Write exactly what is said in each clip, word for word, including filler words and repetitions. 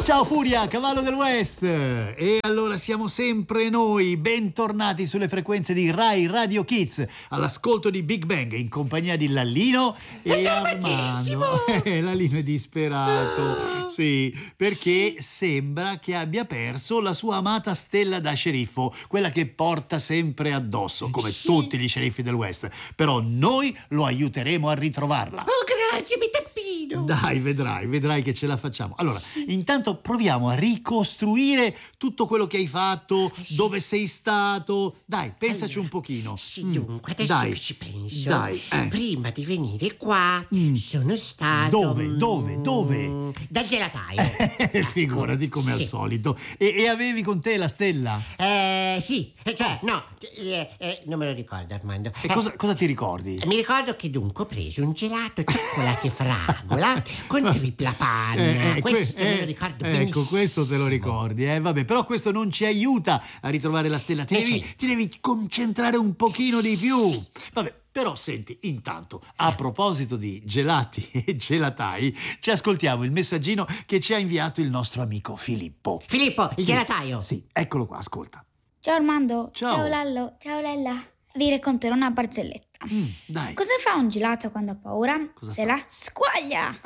Ciao Furia, cavallo del West! E allora siamo sempre noi, bentornati sulle frequenze di Rai Radio Kids, all'ascolto di Big Bang, in compagnia di Lallino e Armando. Eh, Lallino è disperato, sì, perché sembra che abbia perso la sua amata stella da sceriffo, quella che porta sempre addosso, come Sì. tutti gli sceriffi del West. Però noi lo aiuteremo a ritrovarla. Oh, grazie, mi tappino. Dai, vedrai, vedrai che ce la facciamo. Allora, intanto proviamo a ricostruire tutto quello che hai fatto, Sì. dove sei stato. Dai, pensaci Allora, un pochino. Sì, Mm, dunque, adesso dai, che ci penso. Dai, eh. Prima di venire qua, Mm. sono stato... Dove, mm, dove, dove? Dal gelataio. Figurati come Sì. al solito. E, e avevi con te la stella? Eh, sì, eh, cioè, no, eh, eh, non me lo ricordo, Armando. E Eh, cosa, cosa ti ricordi? Mi ricordo che dunque ho preso un gelato cioccolato e fragola con tripla panna. Eh, eh, questo que- me eh, lo ricordo ecco, benissimo. questo te lo ricordi, eh? Vabbè, però questo non ci aiuta a ritrovare la stella. Ti, Eh, devi, certo. ti devi concentrare un pochino di più. Sì. Vabbè, però senti, intanto, a proposito di gelati e gelatai, ci ascoltiamo il messaggino che ci ha inviato il nostro amico Filippo. Filippo, il Sì, gelataio. Sì, eccolo qua, ascolta. Ciao Armando, Ciao. ciao Lallo, ciao Lella. Vi racconterò una barzelletta. Mm, dai. Cosa fa un gelato quando ha paura? Cosa Se fa? la squaglia.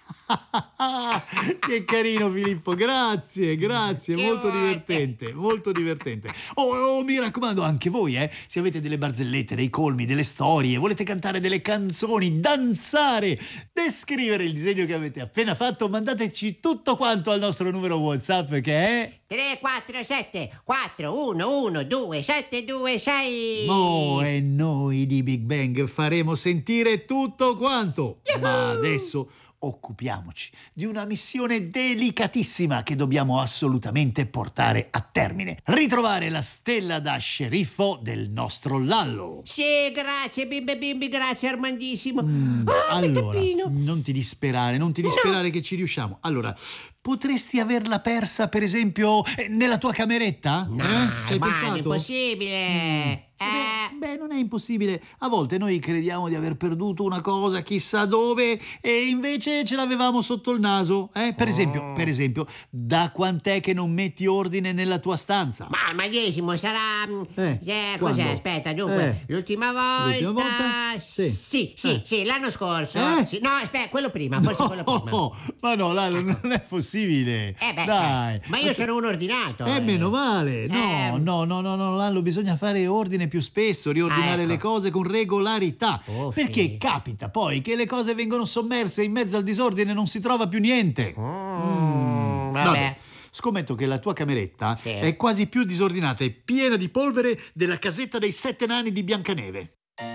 Che carino Filippo, grazie, grazie, Che molto vuoi? divertente, molto divertente. Oh, oh, mi raccomando anche voi, eh, se avete delle barzellette, dei colmi, delle storie, volete cantare delle canzoni, danzare, descrivere il disegno che avete appena fatto, mandateci tutto quanto al nostro numero WhatsApp che è... tre quattro sette quattro uno uno due sette due sei. Oh, e noi di Big Bang faremo sentire tutto quanto. Ma adesso occupiamoci di una missione delicatissima che dobbiamo assolutamente portare a termine. Ritrovare la stella da sceriffo del nostro Lallo. Sì, grazie, bimbe bimbi, grazie Armandissimo. Mm, Ah, mi allora, tappino. non ti disperare, non ti disperare che ci riusciamo. Allora, potresti averla persa, per esempio, eh, nella tua cameretta? No, Eh? Ci hai ma pensato? è impossibile. Beh, Eh, beh, non è impossibile. A volte noi crediamo di aver perduto una cosa chissà dove e invece ce l'avevamo sotto il naso. Eh? Per esempio, per esempio, da quant'è che non metti ordine nella tua stanza? ma al medesimo sarà... mm, Eh, eh, quando? cos'è? Aspetta, dunque. Eh. L'ultima volta... L'ultima volta? Sì. Sì, sì, Eh. sì, l'anno scorso. Eh? Sì, no, aspetta, quello prima, forse quello prima. No, ma no, Lalo, non è possibile. Eh beh, Dai. cioè, ma io sono un ordinato. Eh, eh. meno male. No, Eh. no, no, no, no, Lallo, bisogna fare ordine più spesso, riordinare Ah, ecco. le cose con regolarità. Oh, perché sì. capita poi che le cose vengono sommerse e in mezzo al disordine non si trova più niente. Mm, vabbè. Scommetto che la tua cameretta Sì. è quasi più disordinata e piena di polvere della casetta dei sette nani di Biancaneve.